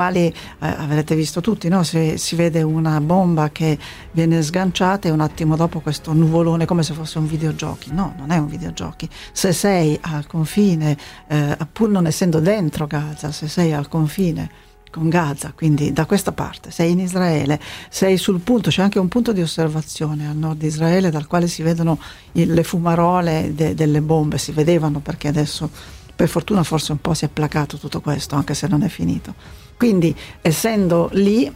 quali avrete visto tutti, no? Si vede una bomba che viene sganciata e un attimo dopo questo nuvolone, come se fosse un videogiochi. No, non è un videogiochi. Se sei al confine, pur non essendo dentro Gaza, se sei al confine con Gaza, quindi da questa parte, sei in Israele, sei sul punto, c'è anche un punto di osservazione al nord di Israele dal quale si vedono le fumarole delle bombe, si vedevano, perché adesso per fortuna forse un po' si è placato tutto questo, anche se non è finito. Quindi essendo lì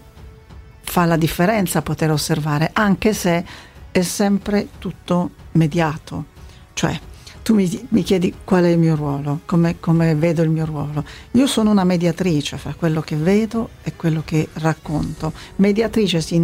fa la differenza poter osservare, anche se è sempre tutto mediato, cioè tu mi chiedi qual è il mio ruolo, come vedo il mio ruolo. Io sono una mediatrice fra quello che vedo e quello che racconto. Mediatrice si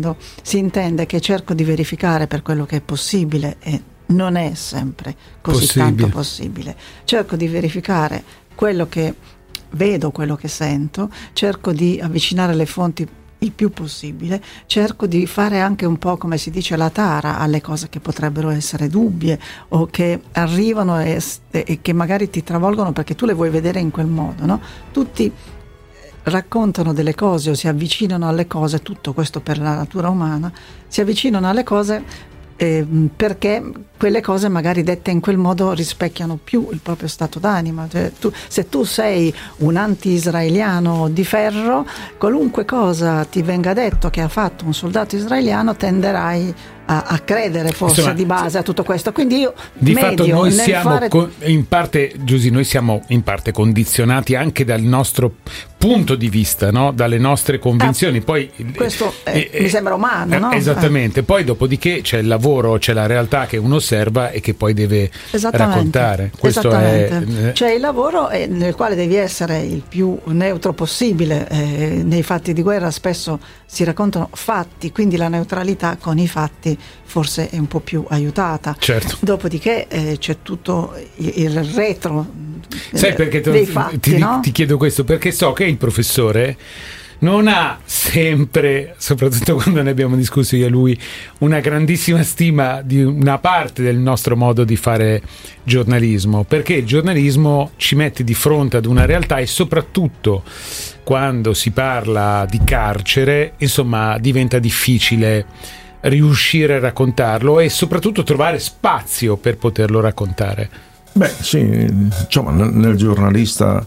intende che cerco di verificare per quello che è possibile, e non è sempre così tanto possibile. Cerco di verificare quello che vedo, quello che sento, cerco di avvicinare le fonti il più possibile, cerco di fare anche un po', come si dice, la tara alle cose che potrebbero essere dubbie o che arrivano e che magari ti travolgono perché tu le vuoi vedere in quel modo, no? Tutti raccontano delle cose o si avvicinano alle cose, tutto questo per la natura umana, si avvicinano alle cose perché quelle cose magari dette in quel modo rispecchiano più il proprio stato d'anima. Cioè, se tu sei un anti-israeliano di ferro, qualunque cosa ti venga detto che ha fatto un soldato israeliano tenderai a credere forse, insomma, di base a tutto questo. Quindi io di fatto noi siamo in parte, Giusy, noi siamo in parte condizionati anche dal nostro punto di vista, no? Dalle nostre convinzioni. Poi questo mi sembra umano, no? Esattamente. Poi dopodiché c'è il lavoro, c'è la realtà che uno osserva e che poi deve raccontare. Questo c'è il lavoro nel quale devi essere il più neutro possibile. Nei fatti di guerra spesso si raccontano fatti, quindi la neutralità con i fatti forse è un po' più aiutata. Certo. Dopodiché c'è tutto il retro. Sai perché dei fatti, no? ti chiedo questo? Perché so che il professore non ha sempre, soprattutto quando ne abbiamo discusso io e lui, una grandissima stima di una parte del nostro modo di fare giornalismo, perché il giornalismo ci mette di fronte ad una realtà e soprattutto quando si parla di carcere, insomma, diventa difficile riuscire a raccontarlo e soprattutto trovare spazio per poterlo raccontare. Beh sì, insomma, nel giornalista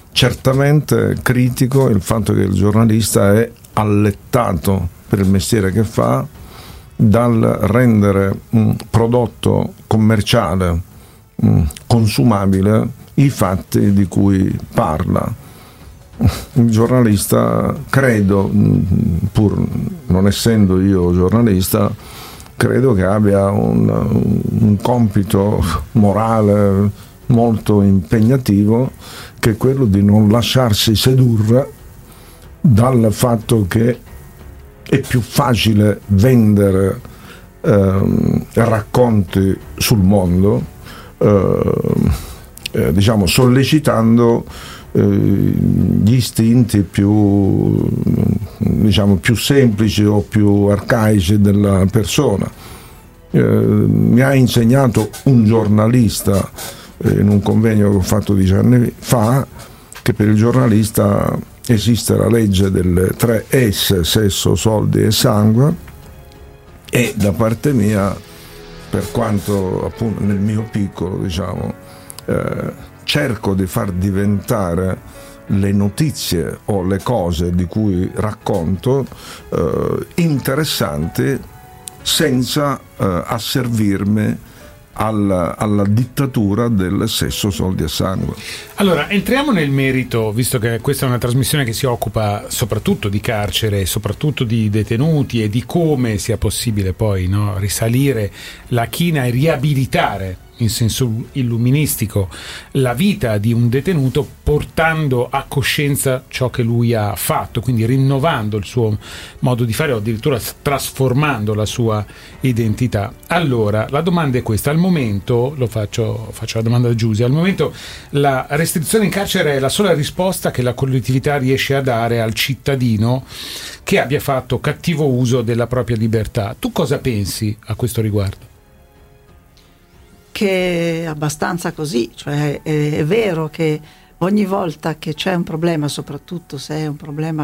certamente critico il fatto che il giornalista è allettato per il mestiere che fa dal rendere un prodotto commerciale, consumabile, i fatti di cui parla. Il giornalista, credo, pur non essendo io giornalista, credo che abbia un compito morale molto impegnativo, che è quello di non lasciarsi sedurre dal fatto che è più facile vendere racconti sul mondo, diciamo sollecitando gli istinti più, diciamo, più semplici o più arcaici della persona. Mi ha insegnato un giornalista in un convegno che ho fatto 10 anni fa, che per il giornalista esiste la legge delle 3 S: sesso, soldi e sangue, e da parte mia, per quanto appunto nel mio piccolo, diciamo, cerco di far diventare le notizie o le cose di cui racconto interessanti, senza asservirmi alla dittatura del sesso, soldi e sangue. Allora, entriamo nel merito, visto che questa è una trasmissione che si occupa soprattutto di carcere, soprattutto di detenuti e di come sia possibile poi, no, risalire la china e riabilitare in senso illuministico la vita di un detenuto, portando a coscienza ciò che lui ha fatto, quindi rinnovando il suo modo di fare o addirittura trasformando la sua identità. Allora, la domanda è questa: al momento, faccio la domanda a Giusy, al momento la restrizione in carcere è la sola risposta che la collettività riesce a dare al cittadino che abbia fatto cattivo uso della propria libertà. Tu cosa pensi a questo riguardo? Che è abbastanza così, cioè è vero che ogni volta che c'è un problema, soprattutto se è un problema